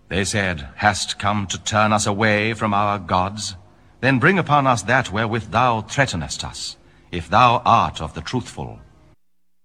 They said, Hast come to turn us away from our gods? Then bring upon us that wherewith thou threatenest us, if thou art of the truthful.